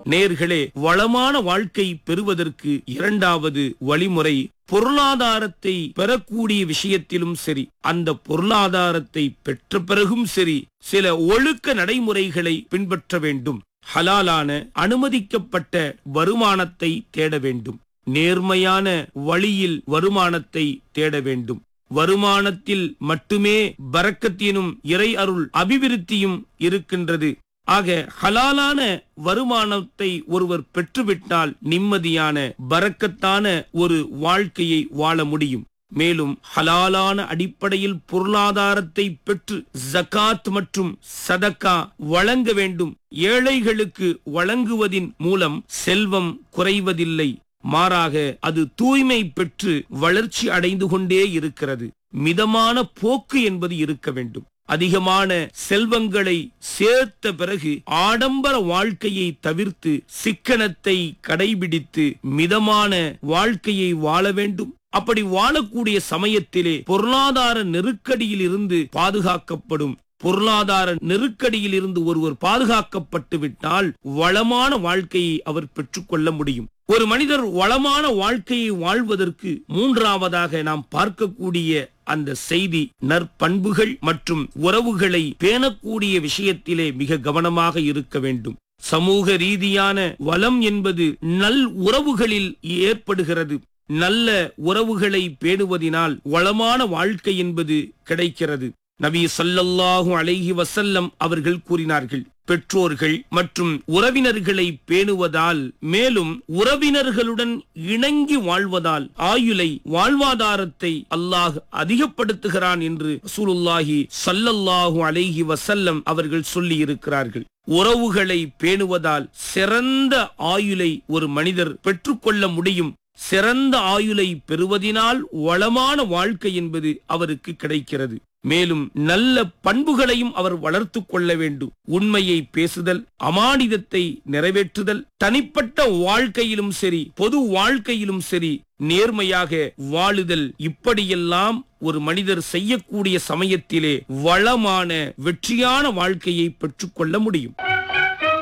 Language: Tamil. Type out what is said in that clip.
நேர்களே, வளமான வாழ்க்கை பெறுவதற்கு இரண்டாவது வழிமுறை பொருளாதாரத்தை பெறக்கூடிய விஷயத்திலும் சரி, அந்த பொருளாதாரத்தை பெற்ற பிறகும் சரி, சில ஒழுக்க நடைமுறைகளை பின்பற்ற வேண்டும். ஹலாலான அனுமதிக்கப்பட்ட வருமானத்தை தேட வேண்டும். நேர்மையான வழியில் வருமானத்தை தேட வேண்டும். வருமானத்தில் மட்டுமே பரக்கத்தினும் இறை அருள் அபிவிருத்தியும் இருக்கின்றது. ஆக ஹலாலான வருமானத்தை ஒருவர் பெற்றுவிட்டால் நிம்மதியான பரக்கத்தான ஒரு வாழ்க்கையை வாழ முடியும். மேலும் ஹலாலான அடிப்படையில் பொருளாதாரத்தை பெற்று ஜகாத் மற்றும் சதக்கா வழங்க வேண்டும். ஏழைகளுக்கு வழங்குவதின் மூலம் செல்வம் குறைவதில்லை, மாறாக அது தூய்மை பெற்று வளர்ச்சி அடைந்து கொண்டே இருக்கிறது. மிதமான போக்கு என்பது இருக்க வேண்டும். அதிகமான செல்வங்களை சேர்த்த பிறகு ஆடம்பர வாழ்க்கையை தவிர்த்து சிக்கனத்தை கடைபிடித்து மிதமான வாழ்க்கையை வாழ வேண்டும். அப்படி வாழக்கூடிய சமயத்திலே பொருளாதார நெருக்கடியில் இருந்து பாதுகாக்கப்படும். பொருளாதார நெருக்கடியில் இருந்து ஒருவர் பாதுகாக்கப்பட்டு விட்டால் வளமான வாழ்க்கையை அவர் பெற்றுக்கொள்ள முடியும். ஒரு மனிதர் வளமான வாழ்க்கையை வாழ்வதற்கு மூன்றாவதாக நாம் பார்க்கக்கூடிய அந்த செய்தி நற்பண்புகள் மற்றும் உறவுகளை பேணக்கூடிய விஷயத்திலே மிக கவனமாக இருக்க வேண்டும். சமூக ரீதியான வளம் என்பது நல் உறவுகளில் ஏற்படுகிறது. நல்ல உறவுகளை பேணுவதினால் வளமான வாழ்க்கை என்பது கிடைக்கிறது. நபி ஸல்லல்லாஹு அலைஹி வஸல்லம் அவர்கள் கூறினார்கள், பெற்றோர்கள் மற்றும் உறவினர்களை பேணுவதால், மேலும் உறவினர்களுடன் இணங்கி வாழ்வதால் ஆயுளை, வாழ்வாதாரத்தை அல்லாஹ் அதிகப்படுத்துகிறான் என்று ரசூலுல்லாஹி ஸல்லல்லாஹு அலைஹி வஸல்லம் அவர்கள் சொல்லி இருக்கிறார்கள். உறவுகளை பேணுவதால் சிறந்த ஆயுளை ஒரு மனிதர் பெற்றுக்கொள்ள முடியும். சிறந்த ஆயுளை பெறுவதினால் வளமான வாழ்க்கை என்பது அவருக்கு கிடைக்கிறது. மேலும் நல்ல பண்புகளையும் அவர் வளர்த்து கொள்ள வேண்டும். உண்மையை பேசுதல், அமானிதத்தை நிறைவேற்றுதல், தனிப்பட்ட வாழ்க்கையிலும் சரி பொது வாழ்க்கையிலும் சரி நேர்மையாக வாழுதல், இப்படியெல்லாம் ஒரு மனிதர் செய்யக்கூடிய சமயத்திலே வளமான வெற்றியான வாழ்க்கையை பெற்றுக்கொள்ள முடியும்.